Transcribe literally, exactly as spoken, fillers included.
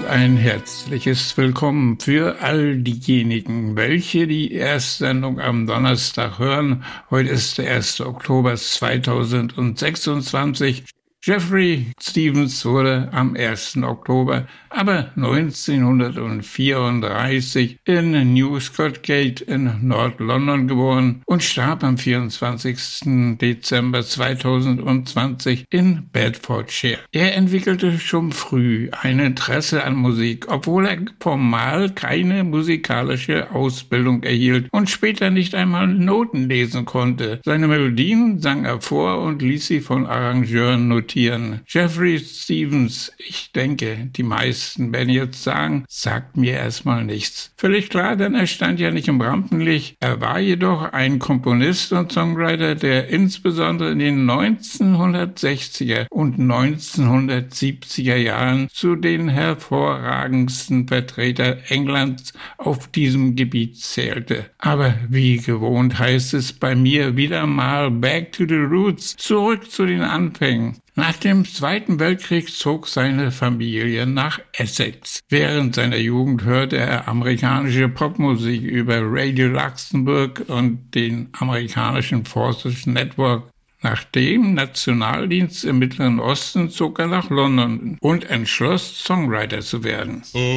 und ein herzliches Willkommen für all diejenigen, welche die Erstsendung am Donnerstag hören. Heute ist der erste Oktober zweitausendsechsundzwanzig. Jeffrey Stevens wurde am ersten Oktober, aber neunzehnhundertvierunddreißig in New Scottgate in Nord-London geboren und starb am vierundzwanzigsten Dezember zweitausendzwanzig in Bedfordshire. Er entwickelte schon früh ein Interesse an Musik, obwohl er formal keine musikalische Ausbildung erhielt und später nicht einmal Noten lesen konnte. Seine Melodien sang er vor und ließ sie von Arrangeuren notieren. Jeffrey Stevens, ich denke, die meisten werden jetzt sagen, sagt mir erstmal nichts. Völlig klar, denn er stand ja nicht im Rampenlicht. Er war jedoch ein Komponist und Songwriter, der insbesondere in den neunzehnhundertsechziger und neunzehnhundertsiebziger Jahren zu den hervorragendsten Vertretern Englands auf diesem Gebiet zählte. Aber wie gewohnt heißt es bei mir wieder mal back to the roots, zurück zu den Anfängen. Nach dem Zweiten Weltkrieg zog seine Familie nach Essex. Während seiner Jugend hörte er amerikanische Popmusik über Radio Luxembourg und den amerikanischen Forces Network. Nach dem Nationaldienst im Mittleren Osten zog er nach London und entschloss, Songwriter zu werden.